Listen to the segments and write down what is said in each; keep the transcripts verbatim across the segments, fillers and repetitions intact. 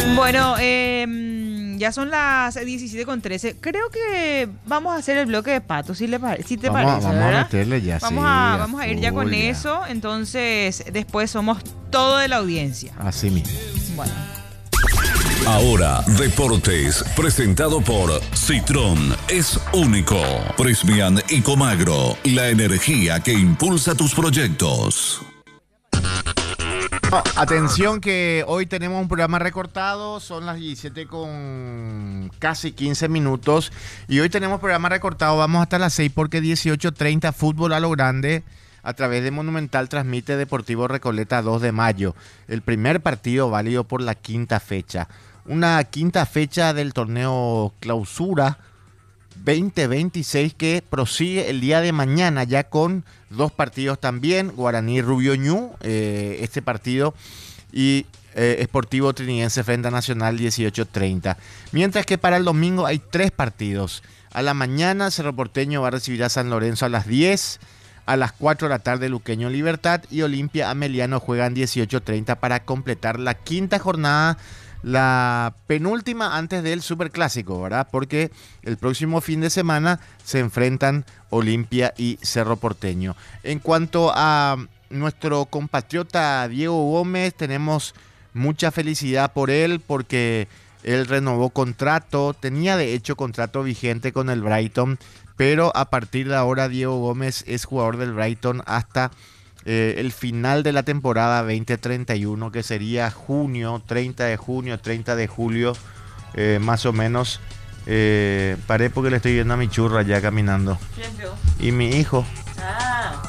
Bueno, eh, ya son las diecisiete con trece. Creo que vamos a hacer el bloque de pato, si, le pare- si te Vamos, parece, vamos ¿verdad? a meterle ya, Vamos, sí, a, a vamos a ir ya con full, ya. eso. Entonces, después somos todo de la audiencia. Así mismo. Bueno. Ahora, Deportes, presentado por Citrón, es único. Prismian y Comagro, la energía que impulsa tus proyectos. No, atención que hoy tenemos un programa recortado, son las diecisiete con casi quince minutos y hoy tenemos programa recortado, vamos hasta las seis porque dieciocho treinta fútbol a lo grande a través de Monumental transmite Deportivo Recoleta dos de mayo, el primer partido válido por la quinta fecha, una quinta fecha del torneo Clausura veinte veintiséis que prosigue el día de mañana ya con dos partidos también, Guaraní Rubio Ñu, eh, este partido, y eh, Sportivo Trinidense frente a Nacional dieciocho treinta. Mientras que para el domingo hay tres partidos. A la mañana Cerro Porteño va a recibir a San Lorenzo a las diez, a las cuatro de la tarde Luqueño Libertad y Olimpia Ameliano juegan dieciocho treinta para completar la quinta jornada, la penúltima antes del Superclásico, ¿verdad? Porque el próximo fin de semana se enfrentan Olimpia y Cerro Porteño. En cuanto a nuestro compatriota Diego Gómez, tenemos mucha felicidad por él porque él renovó contrato, tenía de hecho contrato vigente con el Brighton, pero a partir de ahora Diego Gómez es jugador del Brighton hasta Eh, el final de la temporada veinte treinta y uno, que sería junio, treinta de junio, treinta de julio, eh, más o menos. Eh, paré porque le estoy viendo a mi churra ya caminando. Y mi hijo. Ah.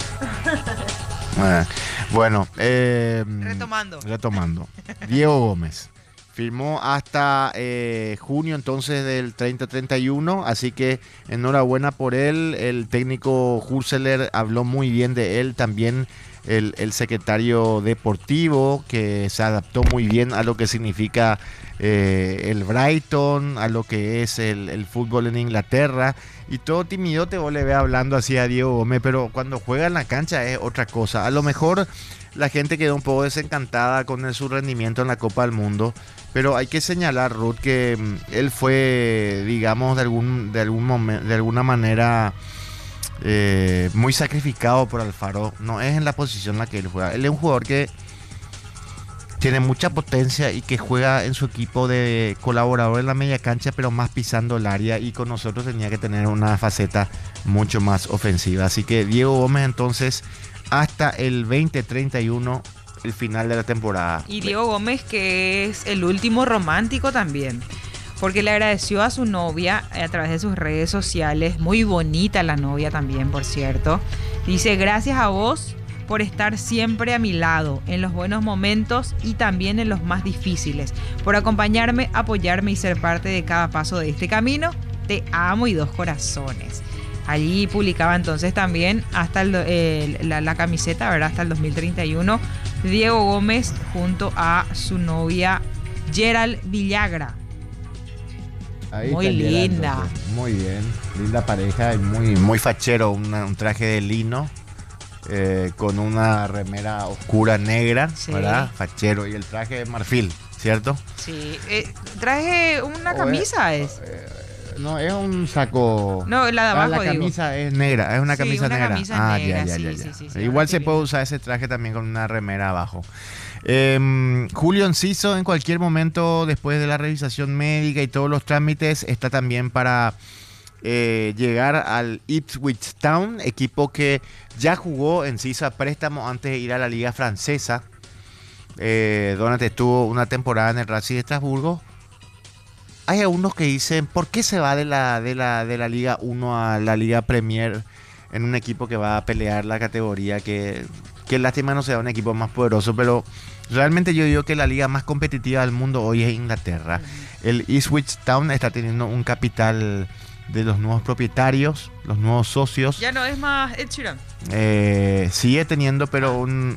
Ah, bueno, eh, Retomando. Retomando. Diego Gómez firmó hasta eh, junio entonces del treinta treinta y uno, así que enhorabuena por él. El técnico Hurseler habló muy bien de él, también el, el secretario deportivo que se adaptó muy bien a lo que significa eh, el Brighton, a lo que es el, el fútbol en Inglaterra, y todo timidote vos le ve hablando así a Diego Gómez, pero cuando juega en la cancha es otra cosa. A lo mejor la gente quedó un poco desencantada con el, su rendimiento en la Copa del Mundo, pero hay que señalar, Ruth, que mm, él fue, digamos, de algún de algún momen- de alguna manera eh, muy sacrificado por Alfaro. No es en la posición en la que él juega. Él es un jugador que tiene mucha potencia y que juega en su equipo de colaborador en la media cancha, pero más pisando el área, y con nosotros tenía que tener una faceta mucho más ofensiva. Así que Diego Gómez entonces hasta el veinte treinta y uno, el final de la temporada. Y Diego Gómez, que es el último romántico también, porque le agradeció a su novia a través de sus redes sociales, muy bonita la novia también, por cierto. Dice: gracias a vos por estar siempre a mi lado, en los buenos momentos y también en los más difíciles, por acompañarme, apoyarme y ser parte de cada paso de este camino. Te amo y dos corazones. Allí publicaba entonces también hasta el, eh, la, la camiseta, ¿verdad? Hasta el dos mil treinta y uno, Diego Gómez junto a su novia Gerald Villagra. Ahí Muy está Gerard, linda. entonces. Muy bien, linda pareja y muy, muy fachero, una- un traje de lino eh, con una remera oscura negra, Sí. ¿verdad? Fachero, y el traje de marfil, ¿cierto? Sí, eh, traje una O camisa, es- es. eh, no, es un saco. No, la de Ah, abajo, la digo. camisa es negra, es una Sí, camisa una negra. camisa ah, negra, ya, ya, sí, ya, sí, ya. sí, sí, Igual una se puede usar ese traje también con una remera abajo. Eh, Julio Enciso, en cualquier momento, después de la revisación médica y todos los trámites, está también para eh, llegar al Ipswich Town, equipo que ya jugó Enciso a préstamo antes de ir a la liga francesa, eh, donde estuvo una temporada en el Racing de Estrasburgo. Hay algunos que dicen, ¿por qué se va de la, de la, de la Liga uno a la Liga Premier en un equipo que va a pelear la categoría? Que, que lástima no sea un equipo más poderoso, pero realmente yo digo que la liga más competitiva del mundo hoy es Inglaterra. El Ipswich Town está teniendo un capital de los nuevos propietarios, los nuevos socios. Ya no es más Ed Sheeran. Eh, sigue teniendo, pero un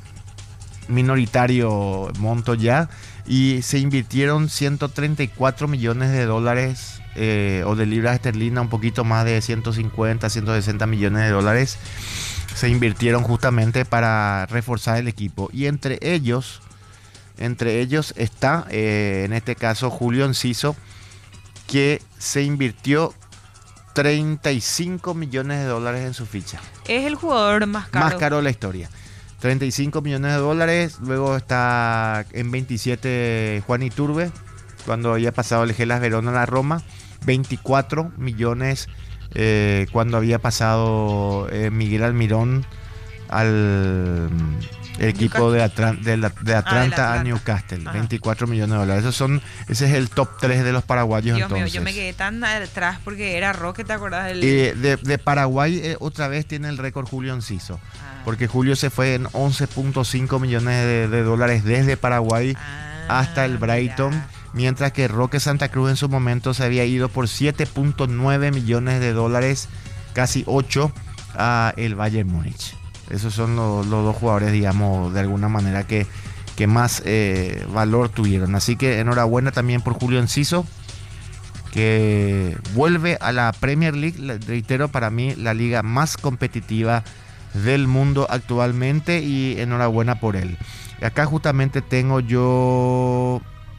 minoritario monto ya. Y se invirtieron ciento treinta y cuatro millones de dólares eh, o de libras esterlinas, un poquito más de ciento cincuenta, ciento sesenta millones de dólares. Se invirtieron justamente para reforzar el equipo. Y entre ellos, Entre ellos está, eh, en este caso, Julio Enciso, que se invirtió treinta y cinco millones de dólares en su ficha. Es el jugador más caro. Más caro de la historia. treinta y cinco millones de dólares. Luego está en veintisiete Juan Iturbe, cuando había pasado el Hellas Verona a la Roma. veinticuatro millones eh, cuando había pasado eh, Miguel Almirón al el equipo de, Atran- de, la- de Atlanta Ah, a Atlanta. Newcastle. Ajá. veinticuatro millones de dólares. Esos son, ese es el top tres de los paraguayos. Dios mío, entonces. yo me quedé tan atrás porque era Roque, ¿te acordás? Del... Eh, de, de Paraguay eh, otra vez tiene el récord Julio Enciso. Ah. Porque Julio se fue en once punto cinco millones de, de dólares desde Paraguay Ah, hasta el Brighton. mira. Mientras que Roque Santa Cruz en su momento se había ido por siete punto nueve millones de dólares, casi ocho, a el Bayern Múnich. Esos son los, los dos jugadores, digamos, de alguna manera que, que más eh, valor tuvieron. Así que enhorabuena también por Julio Enciso, que vuelve a la Premier League. Le- reitero, para mí la liga más competitiva del mundo actualmente, y enhorabuena por él. Acá justamente tengo yo...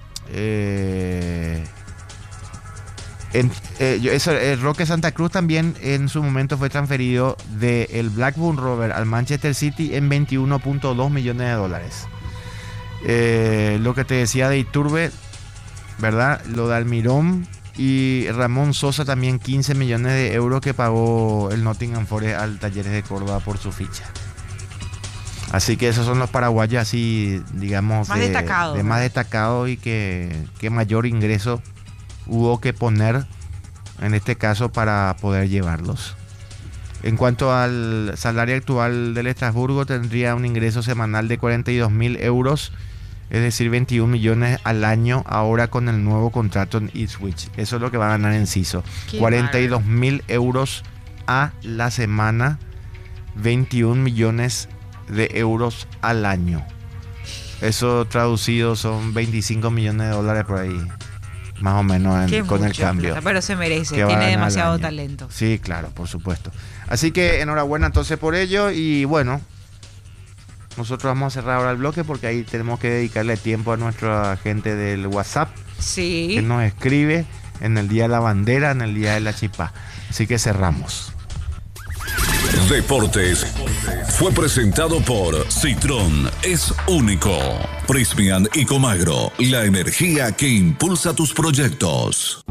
Eh, en, eh, yo- eso, eh, Roque Santa Cruz también en su momento fue transferido del Blackburn Rovers al Manchester City en veintiuno punto dos millones de dólares. Eh, lo que te decía de Iturbe, ¿verdad? Lo de Almirón y Ramón Sosa también, quince millones de euros que pagó el Nottingham Forest al Talleres de Córdoba por su ficha. Así que esos son los paraguayos así, digamos, Más de, destacados, de más ¿verdad? destacados, y que, que mayor ingreso hubo que poner en este caso para poder llevarlos. En cuanto al salario actual del Estrasburgo, tendría un ingreso semanal de cuarenta y dos mil euros, es decir, veintiún millones al año ahora con el nuevo contrato en Ipswich. Eso es lo que va a ganar Enciso. Qué cuarenta y dos mil euros a la semana, veintiún millones de euros al año. Eso traducido son veinticinco millones de dólares por ahí, más o menos, en- Qué con el mucha cambio. plata, pero se merece, que va a tiene ganar al demasiado año. talento. Sí, claro, por supuesto. Así que enhorabuena entonces por ello, y bueno, nosotros vamos a cerrar ahora el bloque porque ahí tenemos que dedicarle tiempo a nuestra gente del WhatsApp, Sí. que nos escribe en el Día de la Bandera, en el Día de la Chipá. Así que cerramos. Deportes fue presentado por Citrón, es único. Prismian y Comagro, la energía que impulsa tus proyectos.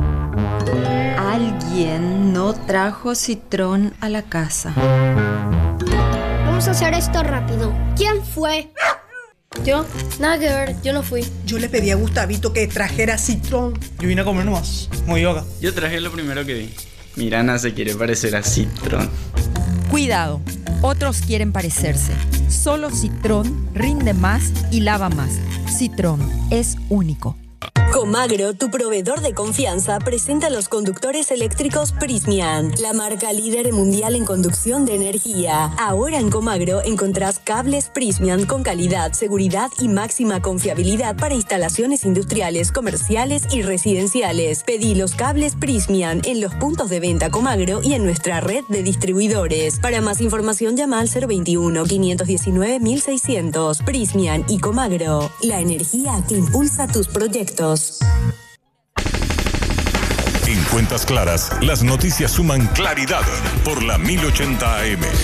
Alguien no trajo citrón a la casa. Vamos a hacer esto rápido. ¿Quién fue? Yo, nada que ver, yo no fui. Yo le pedí a Gustavito que trajera citrón. Yo vine a comer nomás, muy yoga. Yo traje lo primero que vi. Mirana se quiere parecer a Citrón. Cuidado, otros quieren parecerse. Solo Citrón rinde más y lava más. Citrón es único. Comagro, tu proveedor de confianza, presenta los conductores eléctricos Prismian, la marca líder mundial en conducción de energía. Ahora en Comagro encontrás cables Prismian con calidad, seguridad y máxima confiabilidad para instalaciones industriales, comerciales y residenciales. Pedí los cables Prismian en los puntos de venta Comagro y en nuestra red de distribuidores. Para más información llama al cero veintiuno, quinientos diecinueve, mil seiscientos. Prismian y Comagro, la energía que impulsa tus proyectos. En Cuentas Claras, las noticias suman claridad por la mil ochenta A M.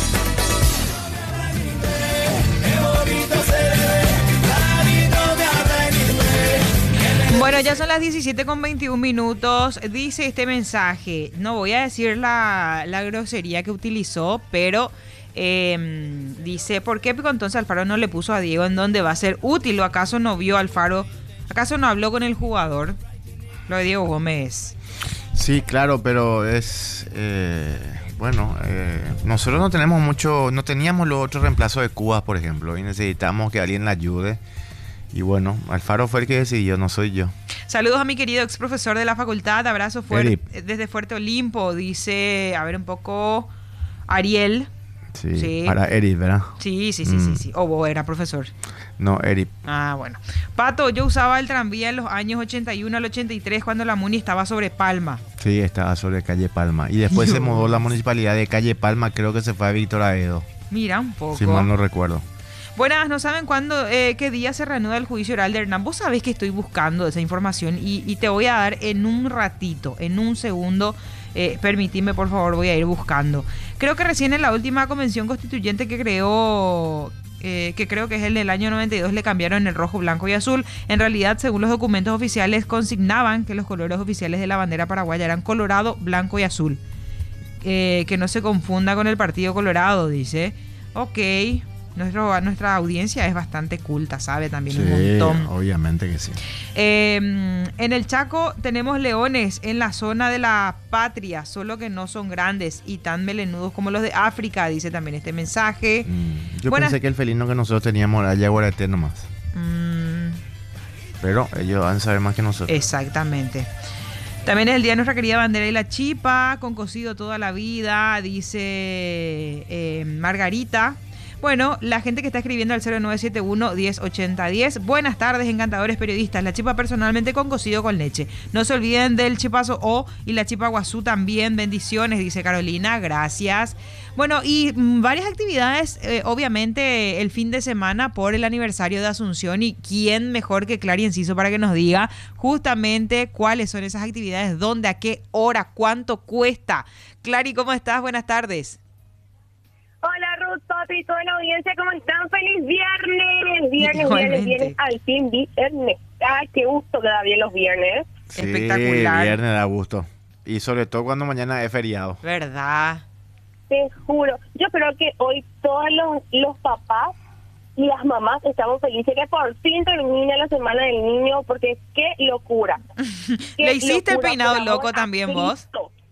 Bueno, ya son las diecisiete con veintiún minutos. Dice este mensaje, no voy a decir la, la grosería que utilizó, pero eh, dice, ¿por qué entonces Alfaro no le puso a Diego en dónde va a ser útil? ¿O acaso no vio a Alfaro? ¿Acaso no habló con el jugador? Lo de Diego Gómez. Sí, claro, pero es... eh, bueno, eh, nosotros no tenemos mucho... No teníamos los otros reemplazos de Cuba, por ejemplo, y necesitamos que alguien la ayude. Y bueno, Alfaro fue el que decidió, no soy yo. Saludos a mi querido ex profesor de la facultad. Abrazo fuerte desde Fuerte Olimpo. Dice, a ver un poco, Ariel. Sí, Sí. para Eric, ¿verdad? Sí, sí, sí, Mm. sí, sí. O vos era profesor. No, Eric. Ah, bueno. Pato, yo usaba el tranvía en los años ochenta y uno al ochenta y tres cuando la Muni estaba sobre Palma. Sí, estaba sobre Calle Palma. Y después se Dios. mudó la municipalidad de Calle Palma, creo que se fue a Víctor Aedo, Mira un poco. si mal no recuerdo. Buenas, ¿no saben cuándo, eh, qué día se reanuda el juicio oral de Hernán? Vos sabés que estoy buscando esa información y, y te voy a dar en un ratito, en un segundo. Eh, permitime, por favor, voy a ir buscando. Creo que recién en la última convención constituyente que creó, eh, que creo que es el del año noventa y dos, le cambiaron el rojo, blanco y azul. En realidad, según los documentos oficiales, consignaban que los colores oficiales de la bandera paraguaya eran colorado, blanco y azul. Eh, que no se confunda con el Partido Colorado, dice. Ok, nuestro, nuestra audiencia es bastante culta, sabe también sí, un montón. Obviamente que sí. Eh, en el Chaco tenemos leones en la zona de la patria, solo que no son grandes y tan melenudos como los de África, dice también este mensaje. Mm, yo Buenas... pensé que el felino que nosotros teníamos era yaguareté nomás. Mm. Pero ellos van a saber más que nosotros. Exactamente. También es el día de nuestra querida bandera y la chipa, con cocido toda la vida, dice eh, Margarita. Bueno, la gente que está escribiendo al cero nueve siete uno, diez ochenta diez. Buenas tardes, encantadores periodistas. La chipa personalmente con cocido con leche. No se olviden del chipazo O y la chipa guazú también. Bendiciones, dice Carolina. Gracias. Bueno, y mmm, varias actividades, eh, obviamente, el fin de semana por el aniversario de Asunción. Y quién mejor que Clary Enciso para que nos diga justamente cuáles son esas actividades, dónde, a qué hora, cuánto cuesta. Clary, ¿cómo estás? Buenas tardes. Hola Ruth, Papi, toda la audiencia, ¿cómo están? ¡Feliz viernes! Viernes, Igualmente. viernes, viernes, al fin viernes. ¡Ay, qué gusto que da bien los viernes! Sí, espectacular. Viernes da gusto. Y sobre todo cuando mañana es feriado. ¿Verdad? Te juro. Yo creo que hoy todos los, los papás y las mamás estamos felices que por fin termina la semana del niño, porque qué locura. Qué ¿Le hiciste locura, el peinado por loco amor a también vos?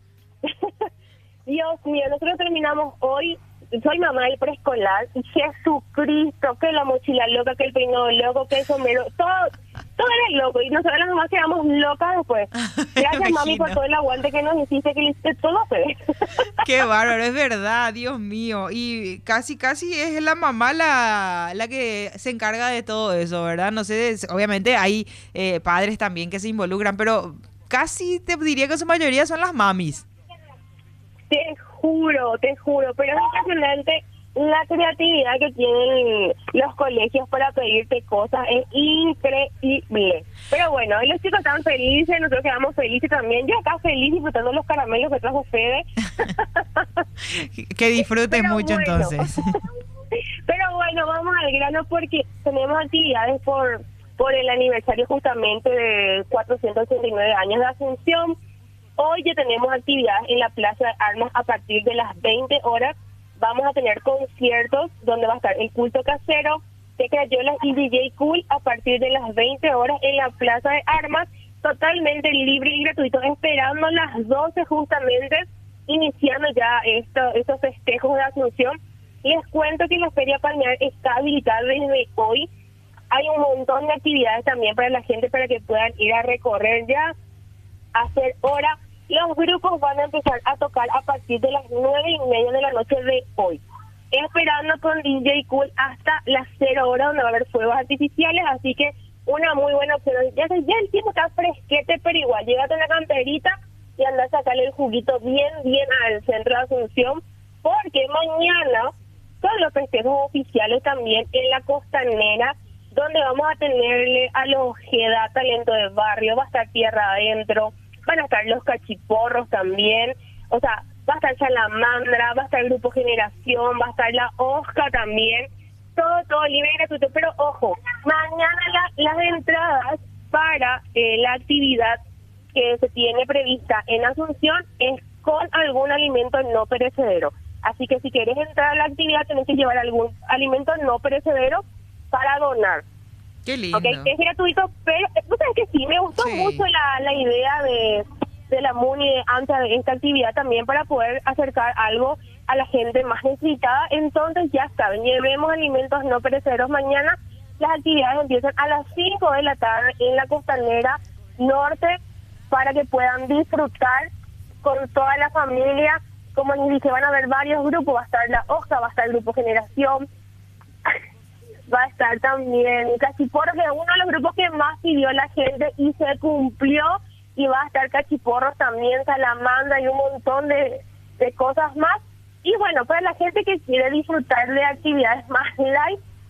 Dios mío, nosotros terminamos hoy. Soy mamá del preescolar y Jesucristo, que la mochila loca, que el peinado loco, que el sombrero, todo, todo era loco y nosotros las mamás quedamos locas después. Gracias mami por todo el aguante que nos hiciste, que le hiciste todo, Fede. Qué bárbaro, es verdad, Dios mío. Y casi, casi es la mamá la, la que se encarga de todo eso, ¿verdad? No sé, obviamente hay eh, padres también que se involucran, pero casi te diría que su mayoría son las mamis. Te juro, te juro, pero es impresionante la creatividad que tienen los colegios para pedirte cosas, es increíble. Pero bueno, los chicos están felices, nosotros quedamos felices también. Yo acá feliz disfrutando los caramelos que trajo Fede. Que disfruten pero mucho bueno. entonces. Pero bueno, vamos al grano porque tenemos actividades por, por el aniversario justamente de cuatrocientos ochenta y nueve años de Asunción. Hoy ya tenemos actividades en la Plaza de Armas a partir de las veinte horas. Vamos a tener conciertos donde va a estar el culto casero, de Crayolas y D J Cool a partir de las veinte horas en la Plaza de Armas, totalmente libre y gratuito, esperando las doce justamente, iniciando ya esto, estos festejos de Asunción. Les cuento que la Feria Palmear está habilitada desde hoy. Hay un montón de actividades también para la gente para que puedan ir a recorrer ya, hacer hora. Los grupos van a empezar a tocar a partir de las nueve y media de la noche de hoy, esperando con D J Cool hasta las cero horas donde va a haber fuegos artificiales, así que una muy buena opción. Ya, ya el tiempo está fresquete, pero igual, llévate una camperita y anda a sacarle el juguito bien, bien al centro de Asunción, porque mañana son los festejos oficiales también en la Costanera, donde vamos a tenerle a los Ojeda, talento de barrio, va a estar Tierra Adentro, van a estar los Cachiporros también, o sea, va a estar Salamandra, va a estar el Grupo Generación, va a estar la Osca también, todo, todo libre y gratuito, pero ojo, mañana la, las entradas para eh, la actividad que se tiene prevista en Asunción es con algún alimento no perecedero, así que si quieres entrar a la actividad tenés que llevar algún alimento no perecedero para donar. Qué lindo. Okay, es gratuito, pero ¿tú sabes que sí? Me gustó sí. mucho la, la idea de, de la MUNI de ANSA de esta actividad también para poder acercar algo a la gente más necesitada. Entonces ya saben, llevemos alimentos no perecederos mañana. Las actividades empiezan a las cinco de la tarde en la Costanera Norte para que puedan disfrutar con toda la familia. Como les dije, van a haber varios grupos, va a estar la Osca, va a estar el Grupo Generación, va a estar también Cachiporros, que es uno de los grupos que más pidió la gente y se cumplió, y va a estar Cachiporros también, Salamandra y un montón de, de cosas más. Y bueno, para la gente que quiere disfrutar de actividades más light,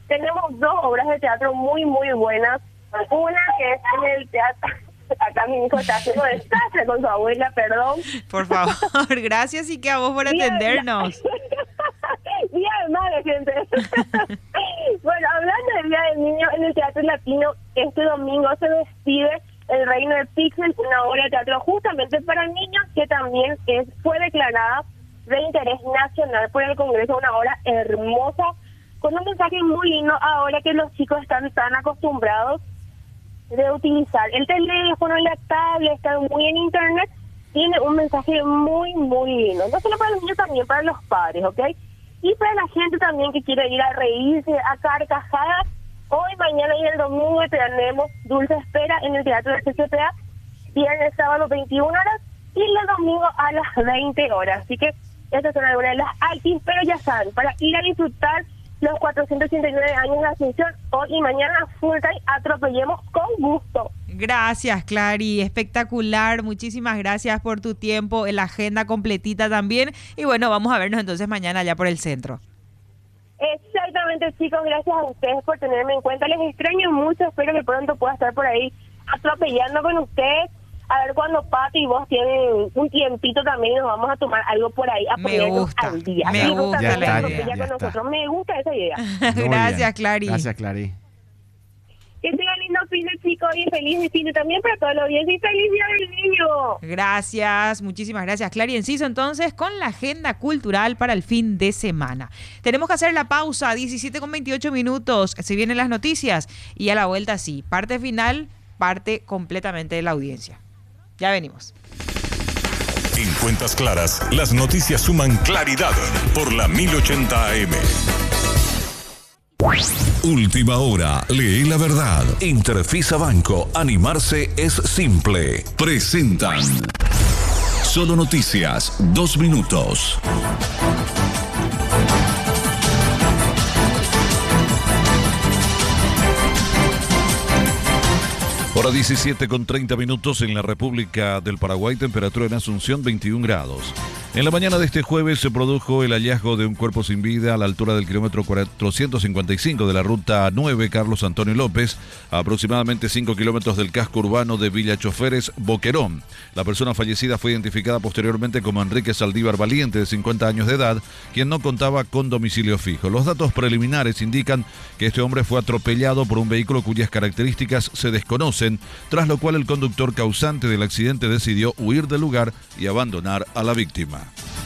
tenemos dos obras de teatro muy, muy buenas. Una que es en el teatro... Acá mi hijo está haciendo desastre con su abuela, perdón. Por favor, gracias y que a vos por atendernos. Día de madre, gente. Bueno, hablando del Día del Niño, en el Teatro Latino, este domingo se despide El Reino de Pixel, una obra de teatro justamente para niños que también es fue declarada de interés nacional por el Congreso, una obra hermosa, con un mensaje muy lindo ahora que los chicos están tan acostumbrados de utilizar el teléfono, la tablet, estar muy en internet. Tiene un mensaje muy, muy lindo. No solo para los niños, también para los padres, ¿ok? Y para la gente también que quiere ir a reírse, a carcajadas. Hoy, mañana y el domingo tenemos Dulce Espera en el Teatro de C C P A. Viernes, sábado, veintiuna horas. Y el domingo a las veinte horas. Así que estas son algunas de las altis, pero ya saben, para ir a disfrutar los cuatrocientos ochenta y nueve años de Asunción, hoy y mañana full time, atropellemos con gusto. Gracias, Clary, espectacular, muchísimas gracias por tu tiempo, en la agenda completita también, y bueno, vamos a vernos entonces mañana allá por el centro. Exactamente, chicos, gracias a ustedes por tenerme en cuenta, les extraño mucho, espero que pronto pueda estar por ahí atropellando con ustedes. A ver cuando Pati y vos tienen un tiempito también nos vamos a tomar algo por ahí a ponernos al día. Me gusta, ya la idea. Ya con nosotros. Me gusta esa idea. Gracias, Clary. Gracias, Clary. Que tengan lindo fin de, chicos, y feliz fin de también para toda la audiencia y feliz Día del Niño. Gracias, muchísimas gracias, Clary Enciso. Entonces, con la agenda cultural para el fin de semana. Tenemos que hacer la pausa, diecisiete con veintiocho minutos. Se vienen las noticias y a la vuelta sí, parte final, parte completamente de la audiencia. Ya venimos. En Cuentas Claras, las noticias suman claridad por la mil ochenta A M. Última hora, lee la verdad. Interfisa Banco, animarse es simple. Presentan Solo Noticias, dos minutos. Hora diecisiete con treinta minutos en la República del Paraguay, temperatura en Asunción veintiún grados. En la mañana de este jueves se produjo el hallazgo de un cuerpo sin vida a la altura del kilómetro cuatrocientos cincuenta y cinco de la ruta nueve Carlos Antonio López, a aproximadamente cinco kilómetros del casco urbano de Villa Choferes, Boquerón. La persona fallecida fue identificada posteriormente como Enrique Saldívar Valiente, de cincuenta años de edad, quien no contaba con domicilio fijo. Los datos preliminares indican que este hombre fue atropellado por un vehículo cuyas características se desconocen, tras lo cual el conductor causante del accidente decidió huir del lugar y abandonar a la víctima.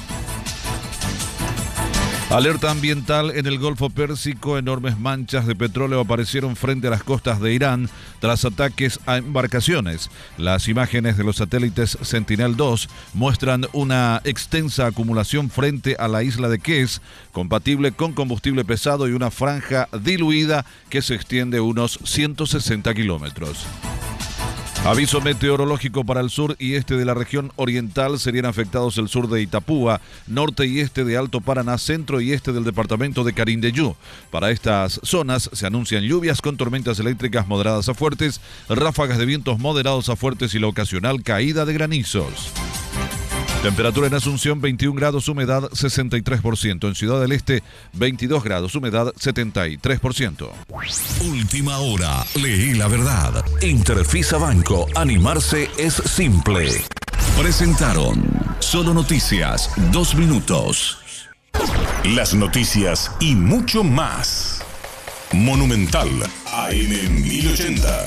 Alerta ambiental en el Golfo Pérsico. Enormes manchas de petróleo aparecieron frente a las costas de Irán tras ataques a embarcaciones. Las imágenes de los satélites Sentinel dos muestran una extensa acumulación frente a la isla de Kez, compatible con combustible pesado y una franja diluida que se extiende unos ciento sesenta kilómetros. Aviso meteorológico para el sur y este de la región oriental. Serían afectados el sur de Itapúa, norte y este de Alto Paraná, centro y este del departamento de Carindeyú. Para estas zonas se anuncian lluvias con tormentas eléctricas moderadas a fuertes, ráfagas de vientos moderados a fuertes y la ocasional caída de granizos. Temperatura en Asunción veintiún grados, humedad sesenta y tres por ciento. En Ciudad del Este veintidós grados, humedad setenta y tres por ciento. Última hora, lee la verdad. Interfisa Banco, animarse es simple. Presentaron Solo Noticias, dos minutos. Las noticias y mucho más. Monumental A M mil ochenta.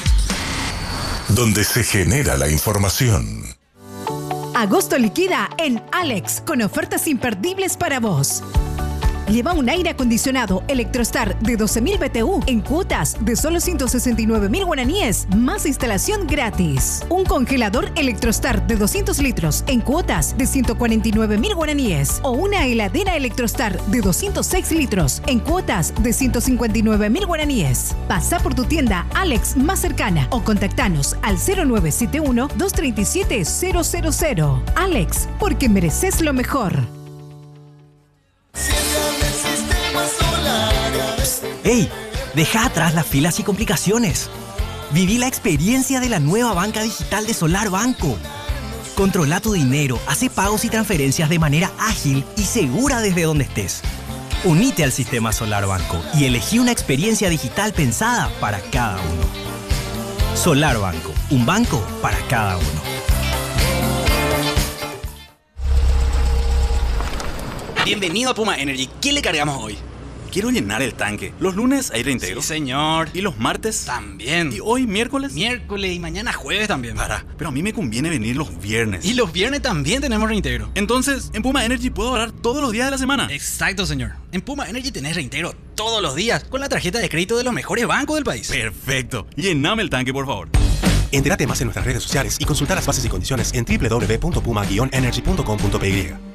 Donde se genera la información. Agosto liquida en Alex con ofertas imperdibles para vos. Lleva un aire acondicionado Electrostar de doce mil B T U en cuotas de solo ciento sesenta y nueve mil guaraníes, más instalación gratis. Un congelador Electrostar de doscientos litros en cuotas de ciento cuarenta y nueve mil guaraníes. O una heladera Electrostar de doscientos seis litros en cuotas de ciento cincuenta y nueve mil guaraníes. Pasa por tu tienda Alex más cercana o contactanos al cero nueve siete uno, dos tres siete, cero cero cero. Alex, porque mereces lo mejor. ¡Ey! Deja atrás las filas y complicaciones. Viví la experiencia de la nueva banca digital de Solar Banco. Controla tu dinero, hace pagos y transferencias de manera ágil y segura desde donde estés. Unite al sistema Solar Banco y elegí una experiencia digital pensada para cada uno. Solar Banco, un banco para cada uno. Bienvenido a Puma Energy. ¿Qué le cargamos hoy? Quiero llenar el tanque. Los lunes hay reintegro. Sí, señor. ¿Y los martes? También. ¿Y hoy miércoles? Miércoles y mañana jueves también. Para, pero a mí me conviene venir los viernes. Y los viernes también tenemos reintegro. Entonces, en Puma Energy puedo ahorrar todos los días de la semana. Exacto, señor. En Puma Energy tenés reintegro todos los días con la tarjeta de crédito de los mejores bancos del país. Perfecto. Llename el tanque, por favor. Entérate más en nuestras redes sociales y consulta las bases y condiciones en doble u doble u doble u punto puma guion energy punto com punto p y.